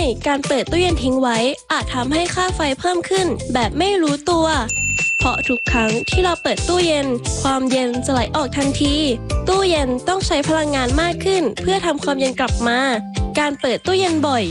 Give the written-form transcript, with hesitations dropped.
การเปิดตู้เย็นทิ้งไว้อาจทำให้ค่าไฟเพิ่มขึ้นแบบไม่รู้ตัวเพราะทุกครั้งที่เราเปิดตู้เย็นความเย็นจะไหลออกทันทีตู้เย็นต้องใช้พลังงานมากขึ้นเพื่อทำความเย็นกลับมาการเปิดตู้เย็นบ่อย